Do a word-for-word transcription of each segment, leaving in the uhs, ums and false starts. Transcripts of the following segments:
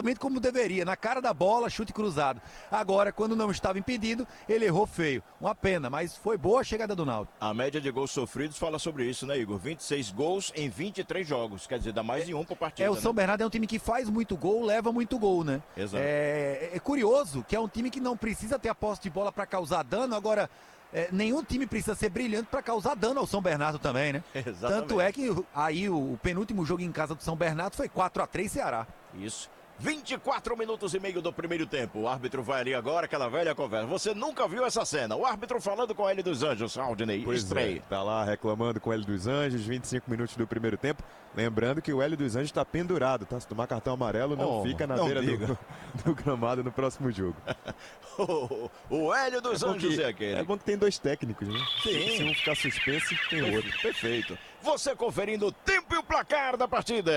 exatamente como deveria, na cara da bola, chute cruzado. Agora, quando não estava impedido, ele errou feio. Uma pena, mas foi boa a chegada do Náutico. A média de gols sofridos fala sobre isso, né, Igor? vinte e seis gols em vinte e três jogos, quer dizer, dá mais de um por partida. É, o São né? Bernardo é um time que faz muito gol, leva muito gol, né? Exato. É, é curioso que é um time que não precisa ter a posse de bola para causar dano, agora... É, nenhum time precisa ser brilhante para causar dano ao São Bernardo também, né? Exatamente. Tanto é que aí o, o penúltimo jogo em casa do São Bernardo foi quatro a três Ceará. Isso. vinte e quatro minutos e meio do primeiro tempo. O árbitro vai ali agora, aquela velha conversa. Você nunca viu essa cena. O árbitro falando com o Hélio dos Anjos, Aldinei. Pois Estreia. é, tá lá reclamando com o Hélio dos Anjos, vinte e cinco minutos do primeiro tempo. Lembrando que o Hélio dos Anjos está pendurado, tá? Se tomar cartão amarelo, não Oh, fica na não beira diga. do, do gramado no próximo jogo. o, o Hélio dos É bom Anjos que- é aquele. É bom que tem dois técnicos, né? Sim. Se um ficar suspenso, tem outro. Perfeito, perfeito. Você conferindo o tempo e o placar da partida.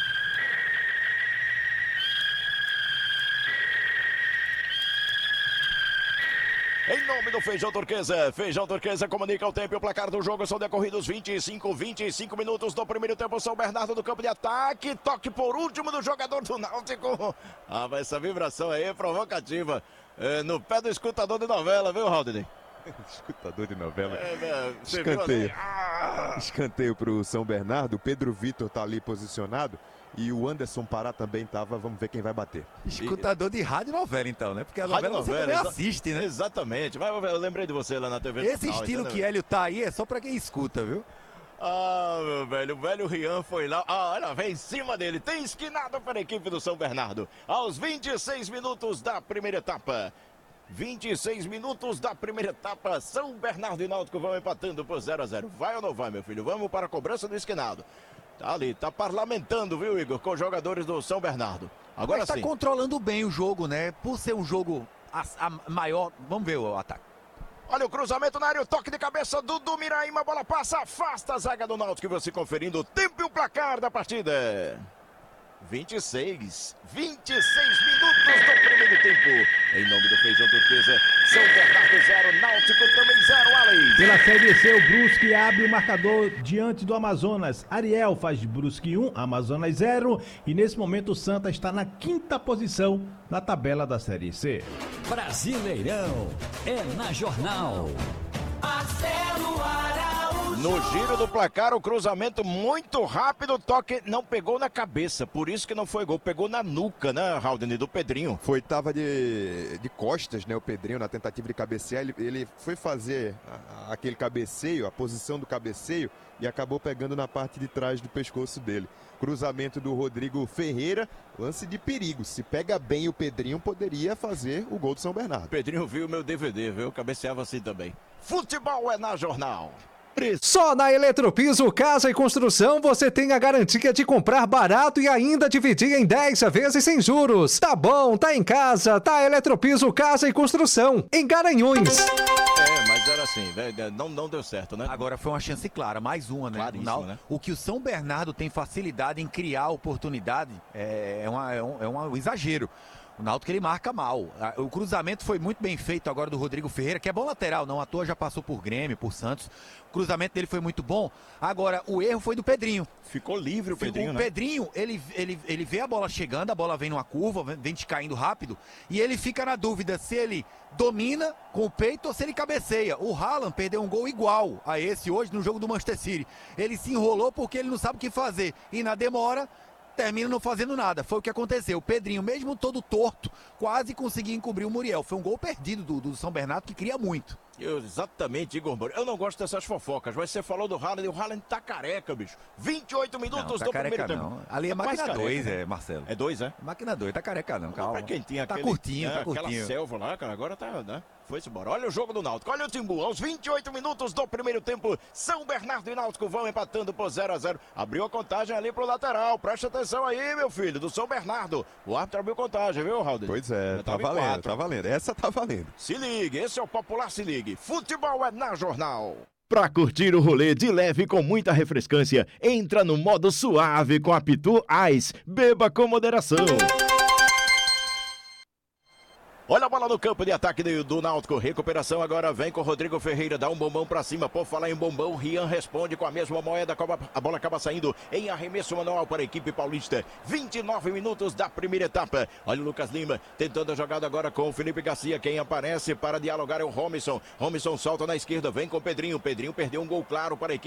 Em nome do Feijão Turquesa, Feijão Turquesa comunica o tempo e o placar do jogo. São decorridos vinte e cinco, vinte e cinco minutos do primeiro tempo. São Bernardo do campo de ataque. Toque por último do jogador do Náutico. Ah, mas essa vibração aí é provocativa. É, no pé do escutador de novela, viu, Rodney? Escutador de novela. É, é, você viu Escanteio. ali? Ah! Escanteio pro São Bernardo. O Pedro Vitor tá ali posicionado. E o Anderson Pará também tava. Vamos ver quem vai bater. Escutador de rádio novela, então, né? Porque a Rádio novela você novela, também exa- assiste, né? Exatamente. Mas eu lembrei de você lá na T V. Esse Nacional, estilo entendeu? que Hélio tá aí é só pra quem escuta, viu? Ah, meu velho, o velho Rian foi lá. Ah, olha, vem em cima dele. Tem esquinado para a equipe do São Bernardo. Aos vinte e seis minutos da primeira etapa. vinte e seis minutos da primeira etapa. São Bernardo e Náutico vão empatando por zero a zero. Vai ou não vai, meu filho? Vamos para a cobrança do esquinado. Tá ali, tá parlamentando, viu, Igor, com os jogadores do São Bernardo. Agora Mas tá sim. controlando bem o jogo, né? Por ser um jogo a, a maior... Vamos ver o ataque. Olha o cruzamento na área, o toque de cabeça do do Miraíma, a bola passa, afasta a zaga do Náutico, e você conferindo o tempo e o placar da partida. vinte e seis, vinte e seis minutos do primeiro tempo. Em nome do Feijão Turquesa, São Bernardo zero, Náutico também zero, Alex. Pela Série C, o Brusque abre o marcador diante do Amazonas. Ariel faz Brusque um, Amazonas zero. E nesse momento o Santa está na quinta posição na tabela da Série C. Brasileirão é na Jornal. Marcelo Araújo. No giro do placar, o cruzamento muito rápido, o toque não pegou na cabeça, por isso que não foi gol, pegou na nuca, né, Haldane, do Pedrinho. Foi, tava de, de costas, né, o Pedrinho, na tentativa de cabecear. Ele, ele foi fazer a- aquele cabeceio, a posição do cabeceio, e acabou pegando na parte de trás do pescoço dele. Cruzamento do Rodrigo Ferreira, lance de perigo. Se pega bem o Pedrinho, poderia fazer o gol do São Bernardo. Pedrinho viu meu D V D, viu? Cabeceava assim também. Futebol é na Jornal. Só na Eletropiso Casa e Construção você tem a garantia de comprar barato e ainda dividir em dez vezes sem juros. Tá bom, tá em casa, tá Eletropiso Casa e Construção, em Garanhuns. É, mas era assim, velho, não, não deu certo, né? Agora foi uma chance clara, mais uma, né? Claríssimo, Nau- né? O que o São Bernardo tem facilidade em criar oportunidade é, é, uma- é um, é um exagero. O Náutico ele marca mal. A- O cruzamento foi muito bem feito agora do Rodrigo Ferreira, que é bom lateral, não à toa já passou por Grêmio, por Santos. O cruzamento dele foi muito bom. Agora, o erro foi do Pedrinho. Ficou livre o Pedrinho, o né? Pedrinho, ele, ele, ele vê a bola chegando, a bola vem numa curva, vem- vem te caindo rápido, e ele fica na dúvida se ele domina com o peito ou se ele cabeceia. O Haaland perdeu um gol igual a esse hoje no jogo do Manchester City. Ele se enrolou porque ele não sabe o que fazer. E na demora, termina não fazendo nada. Foi o que aconteceu. O Pedrinho, mesmo todo torto, quase conseguiu encobrir o Muriel. Foi um gol perdido do, do São Bernardo, que cria muito. Eu, exatamente, Igor Moura. Eu não gosto dessas fofocas, mas você falou do Haaland, o Haaland tá careca, bicho. vinte e oito minutos Não, tá do careca primeiro não. tempo. Ali é Tá quase máquina careca, dois, né? é, Marcelo. É dois, é? Máquina dois, tá careca não, calma. Pra quem tinha Tá aquele, curtinho, né, tá aquela curtinho. selva lá, cara, agora tá, né? Foi-se embora. Olha o jogo do Náutico, olha o Timbu. Aos vinte e oito minutos do primeiro tempo, São Bernardo e Náutico vão empatando por zero a zero. Abriu a contagem ali pro lateral. Presta atenção aí, meu filho, do São Bernardo. O árbitro abriu contagem, viu, Raul? Pois é, Já tá tava em valendo, quatro. tá valendo. Essa tá valendo. Se ligue, esse é o Popular Se Ligue. Futebol é na Jornal. Pra curtir o rolê de leve com muita refrescância, entra no modo suave com a Pitu Ice. Beba com moderação. Olha a bola no campo de ataque do, do Náutico. Recuperação agora vem com o Rodrigo Ferreira. Dá um bombão pra cima. Por falar em bombão, Rian responde com a mesma moeda. A bola acaba saindo em arremesso manual para a equipe paulista. vinte e nove minutos da primeira etapa. Olha o Lucas Lima tentando a jogada agora com o Felipe Garcia. Quem aparece para dialogar é o Romisson. Romisson solta na esquerda. Vem com o Pedrinho. Pedrinho perdeu um gol claro para a equipe.